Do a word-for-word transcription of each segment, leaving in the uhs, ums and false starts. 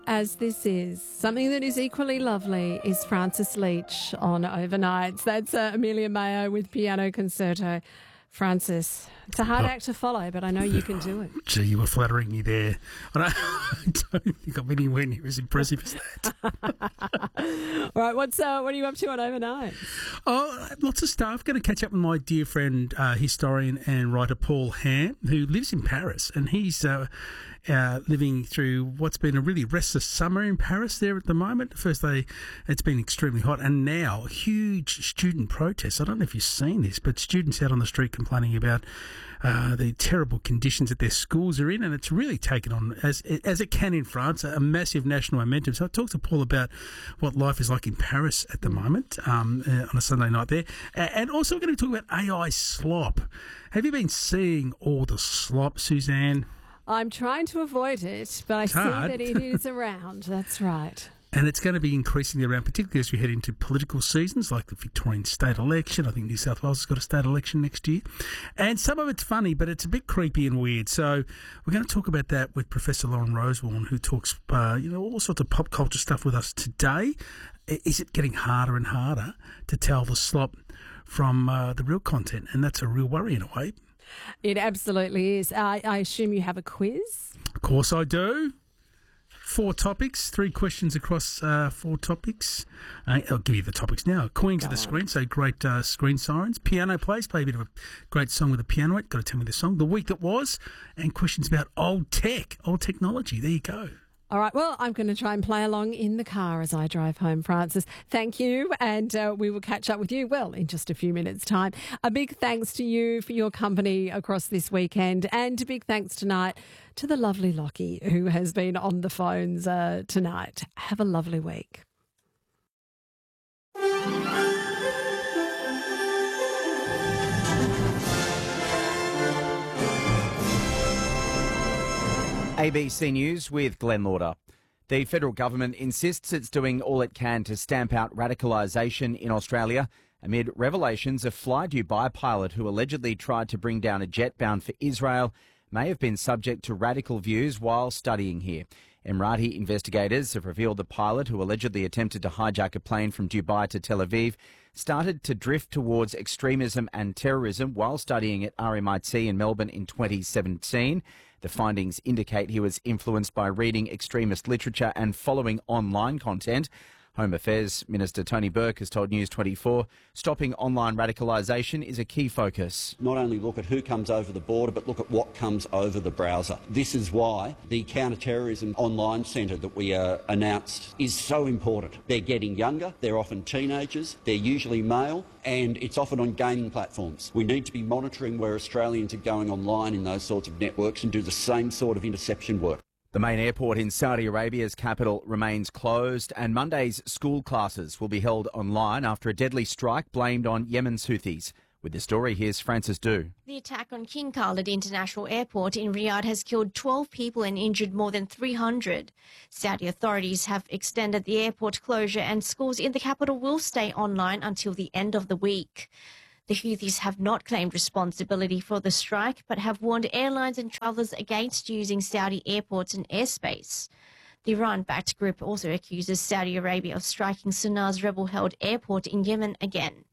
As this is. Something that is equally lovely is Francis Leach on Overnights. That's uh, Amelia Mayo with Piano Concerto. Francis, it's a hard oh. act to follow, but I know you can do it. Gee, you were flattering me there. I don't, I don't think I'm anywhere near as impressive as that. All right, what's uh, what are you up to on Overnight? Oh, lots of stuff. Going to catch up with my dear friend, uh, historian and writer Paul Ham, who lives in Paris, and he's uh, uh, living through what's been a really restless summer in Paris there at the moment. First, they it's been extremely hot, and now huge student protests. I don't know if you've seen this, but students out on the street complaining about uh, the terrible conditions that their schools are in, and it's really taken on, as as it can in France, a massive national momentum. So I talked to Paul about what life is like in Paris at the moment um, uh, on a Sunday night there, and also we're going to talk about A I slop. Have you been seeing all the slop, Suzanne? I'm trying to avoid it, but I it's see hard. that it is around. That's right. And it's going to be increasingly around, particularly as we head into political seasons like the Victorian state election. I think New South Wales has got a state election next year. And some of it's funny, but it's a bit creepy and weird. So we're going to talk about that with Professor Lauren Rosewarne, who talks, uh, you know, all sorts of pop culture stuff with us today. Is it getting harder and harder to tell the slop from uh, the real content? And that's a real worry in a way. It absolutely is. I, I assume you have a quiz? Of course I do. Four topics, three questions across uh, four topics. Uh, I'll give you the topics now. Queens of the Screen, so great uh, screen sirens. Piano plays, play a bit of a great song with a piano. Got to tell me the song. The week that was, and questions about old tech, old technology. There you go. All right, well, I'm going to try and play along in the car as I drive home, Francis. Thank you, and uh, we will catch up with you, well, in just a few minutes' time. A big thanks to you for your company across this weekend, and a big thanks tonight to the lovely Lockie, who has been on the phones uh, tonight. Have a lovely week. A B C News with Glenn Lauder. The federal government insists it's doing all it can to stamp out radicalisation in Australia amid revelations a Fly Dubai pilot who allegedly tried to bring down a jet bound for Israel may have been subject to radical views while studying here. Emirati investigators have revealed the pilot, who allegedly attempted to hijack a plane from Dubai to Tel Aviv, started to drift towards extremism and terrorism while studying at R M I T in Melbourne in twenty seventeen. The findings indicate he was influenced by reading extremist literature and following online content. Home Affairs Minister Tony Burke has told News twenty-four stopping online radicalisation is a key focus. Not only look at who comes over the border, but look at what comes over the browser. This is why the Counter-Terrorism Online Centre that we uh, announced is so important. They're getting younger, they're often teenagers, they're usually male, and it's often on gaming platforms. We need to be monitoring where Australians are going online in those sorts of networks and do the same sort of interception work. The main airport in Saudi Arabia's capital remains closed, and Monday's school classes will be held online after a deadly strike blamed on Yemen's Houthis. With the story, here's Francis Du. The attack on King Khalid International Airport in Riyadh has killed twelve people and injured more than three hundred. Saudi authorities have extended the airport closure, and schools in the capital will stay online until the end of the week. The Houthis have not claimed responsibility for the strike, but have warned airlines and travellers against using Saudi airports and airspace. The Iran-backed group also accuses Saudi Arabia of striking Sanaa's rebel-held airport in Yemen again.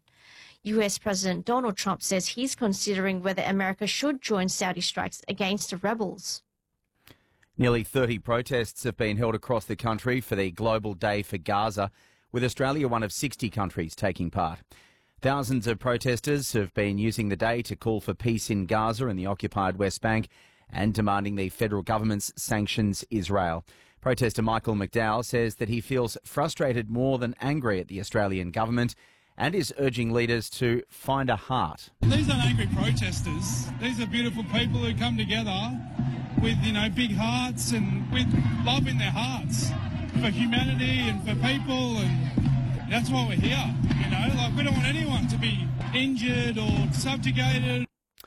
U S President Donald Trump says he's considering whether America should join Saudi strikes against the rebels. Nearly thirty protests have been held across the country for the Global Day for Gaza, with Australia one of sixty countries taking part. Thousands of protesters have been using the day to call for peace in Gaza and the occupied West Bank and demanding the federal government's sanctions Israel. Protester Michael McDowell says that he feels frustrated more than angry at the Australian government and is urging leaders to find a heart. These aren't angry protesters. These are beautiful people who come together with, you know, big hearts and with love in their hearts for humanity and for people, and that's why we're here, you know, like we don't want anyone to be injured or subjugated.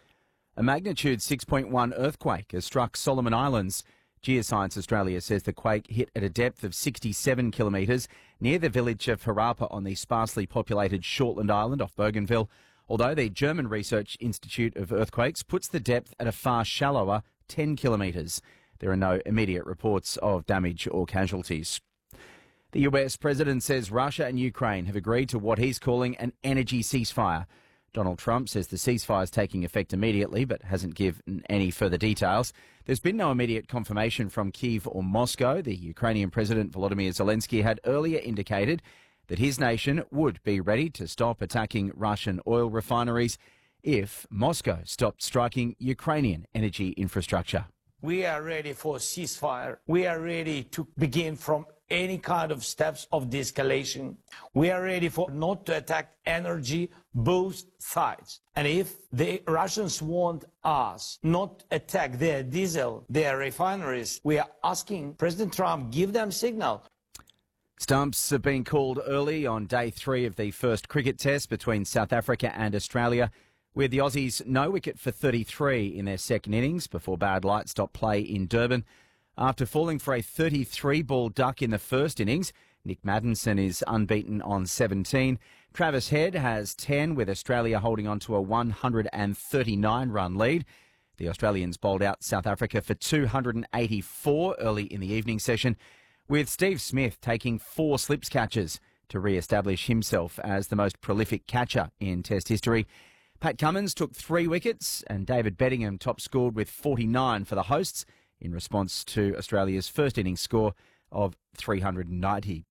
A magnitude six point one earthquake has struck Solomon Islands. Geoscience Australia says the quake hit at a depth of sixty-seven kilometres near the village of Harappa on the sparsely populated Shortland Island off Bougainville, although the German Research Institute of Earthquakes puts the depth at a far shallower ten kilometres. There are no immediate reports of damage or casualties. The U S president says Russia and Ukraine have agreed to what he's calling an energy ceasefire. Donald Trump says the ceasefire is taking effect immediately, but hasn't given any further details. There's been no immediate confirmation from Kyiv or Moscow. The Ukrainian President Volodymyr Zelensky had earlier indicated that his nation would be ready to stop attacking Russian oil refineries if Moscow stopped striking Ukrainian energy infrastructure. We are ready for a ceasefire. We are ready to begin from any kind of steps of de-escalation. We are ready for not to attack energy, both sides. And if the Russians want us not attack their diesel, their refineries, we are asking President Trump, give them signal. Stumps have been called early on day three of the first cricket test between South Africa and Australia, with the Aussies no wicket for thirty-three in their second innings before bad light stopped play in Durban. After falling for a thirty-three ball duck in the first innings, Nick Maddinson is unbeaten on seventeen. Travis Head has ten, with Australia holding on to a one hundred thirty-nine run lead. The Australians bowled out South Africa for two hundred eighty-four early in the evening session, with Steve Smith taking four slips catches to re-establish himself as the most prolific catcher in Test history. Pat Cummins took three wickets and David Bedingham top scored with forty-nine for the hosts in response to Australia's first innings score of three hundred ninety.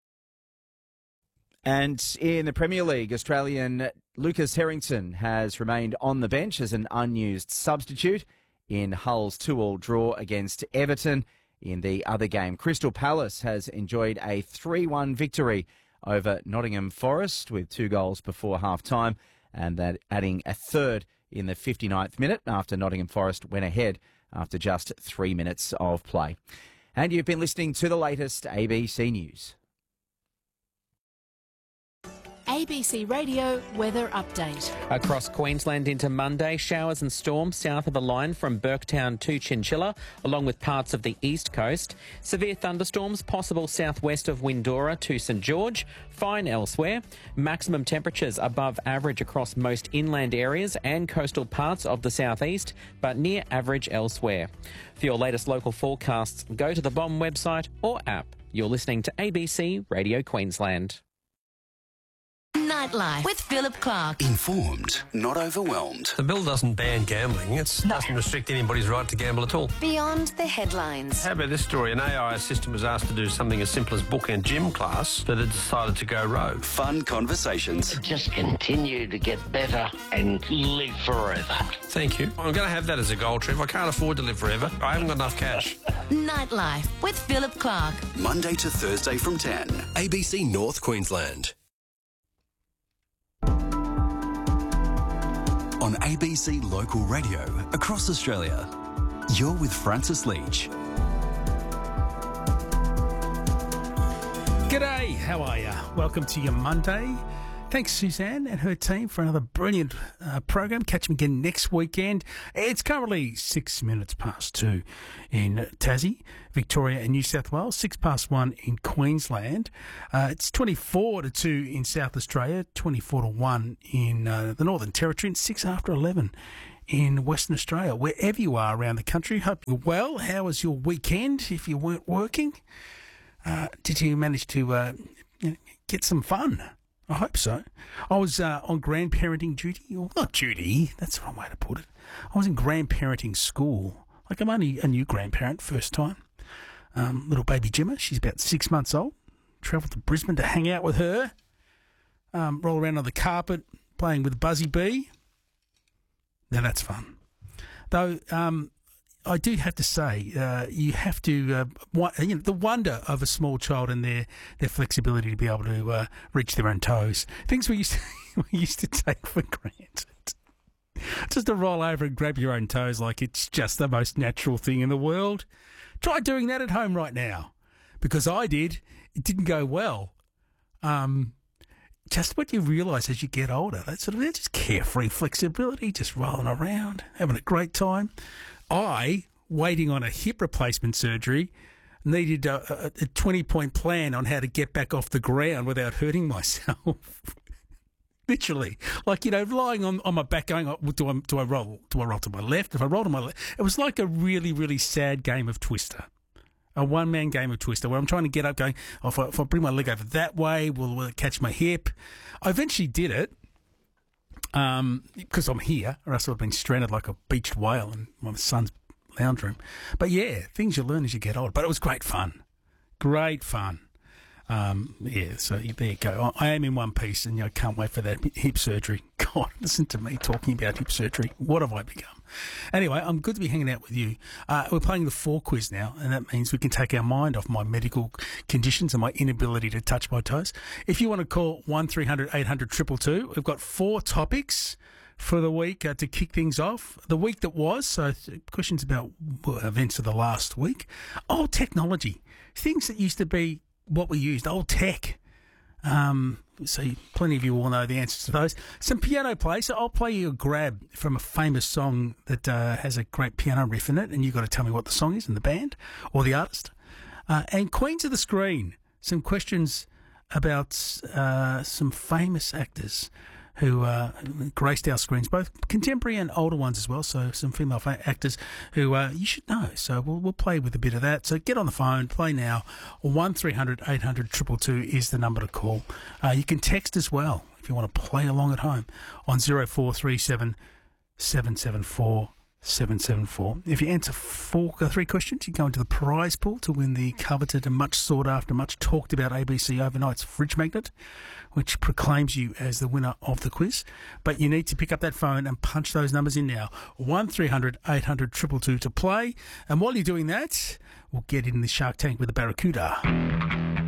And in the Premier League, Australian Lucas Harrington has remained on the bench as an unused substitute in Hull's two all draw against Everton. In the other game, Crystal Palace has enjoyed a three one victory over Nottingham Forest with two goals before half-time, and that adding a third in the fifty-ninth minute after Nottingham Forest went ahead after just three minutes of play. And you've been listening to the latest A B C News. A B C Radio Weather Update. Across Queensland into Monday, showers and storms south of the line from Burketown to Chinchilla, along with parts of the east coast. Severe thunderstorms possible southwest of Windora to St George. Fine elsewhere. Maximum temperatures above average across most inland areas and coastal parts of the southeast, but near average elsewhere. For your latest local forecasts, go to the B O M website or app. You're listening to A B C Radio Queensland. Nightlife with Philip Clark. Informed, not overwhelmed. The bill doesn't ban gambling. It no. doesn't restrict anybody's right to gamble at all. Beyond the headlines. How about this story? An A I assistant was asked to do something as simple as book a gym class, but it decided to go rogue. Fun conversations. Just continue to get better and live forever. Thank you. I'm going to have that as a goal, Trev. I can't afford to live forever. I haven't got enough cash. Nightlife with Philip Clark. Monday to Thursday from ten. A B C North Queensland. On A B C Local Radio across Australia, you're with Francis Leach. G'day, how are you? Welcome to your Monday. Thanks, Suzanne and her team, for another brilliant uh, program. Catch them again next weekend. It's currently six minutes past two in Tassie, Victoria and New South Wales, six past one in Queensland. Uh, it's twenty-four to two in South Australia, twenty-four to one in uh, the Northern Territory, and six after eleven in Western Australia. Wherever you are around the country, hope you're well. How was your weekend if you weren't working? Uh, did you manage to uh, you know, get some fun? I hope so. I was uh, on grandparenting duty, or not duty, that's the wrong way to put it. I was in grandparenting school. Like, I'm only a new grandparent, first time. Um, little baby Jimmer, she's about six months old. Travelled to Brisbane to hang out with her. Um, roll around on the carpet, playing with Buzzy Bee. Now that's fun. Though, um, I do have to say, uh, you have to, uh, wa- you know, the wonder of a small child and their, their flexibility to be able to uh, reach their own toes. Things we used to, we used to take for granted. Just to roll over and grab your own toes like it's just the most natural thing in the world. Try doing that at home right now. Because I did. It didn't go well. Um, just what you realise as you get older, that sort of just carefree flexibility, just rolling around, having a great time. I, waiting on a hip replacement surgery, needed a, a twenty-point plan on how to get back off the ground without hurting myself. Literally, like, you know, lying on, on my back, going, oh, do I do I roll? Do I roll to my left? If I roll to my left, it was like a really, really sad game of Twister, a one-man game of Twister, where I'm trying to get up, going, oh, if, I, if I bring my leg over that way, will, will it catch my hip? I eventually did it, um, because I'm here, or else I've been stranded like a beached whale in my son's lounge room. But yeah, things you learn as you get older. But it was great fun, great fun. Um, yeah, so there you go. I am in one piece, and you know, can't wait for that hip surgery. God, listen to me talking about hip surgery. What have I become? Anyway, I'm good to be hanging out with you. Uh, we're playing the four quiz now, and that means we can take our mind off my medical conditions and my inability to touch my toes. If you want to call one three hundred eight hundred two two two, we've got four topics for the week uh, to kick things off. The week that was, so questions about events of the last week. Old technology, things that used to be what we used, old tech. Um, so plenty of you will know the answers to those. Some piano play. So I'll play you a grab from a famous song that uh, has a great piano riff in it, and you've got to tell me what the song is and the band or the artist. Uh, and Queens of the Screen. Some questions about uh, some famous actors who uh, graced our screens, both contemporary and older ones as well. So some female fa- actors who uh, you should know. So we'll we'll play with a bit of that. So get on the phone, play now. One three hundred eight hundred two two two is the number to call. Uh, you can text as well if you want to play along at home on zero four three seven seven seven four seven seven four. If you answer four, uh, three questions, you go into the prize pool to win the coveted and much sought after, much talked about A B C Overnight's fridge magnet, which proclaims you as the winner of the quiz. But you need to pick up that phone and punch those numbers in now. one three hundred eight hundred two two two to play. And while you're doing that, we'll get in the Shark Tank with the Barracuda.